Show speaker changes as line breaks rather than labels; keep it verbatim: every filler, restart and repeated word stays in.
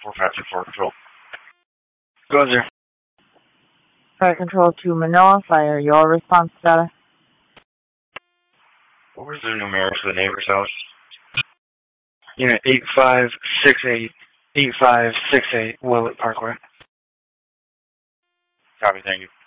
four five two four control. Go ahead, sir.
Fire control to Manila, fire your response status.
What was the numerics for the neighbor's house?
Unit eight five six eight, eight five six eight, Willett Parkway.
Copy, thank you.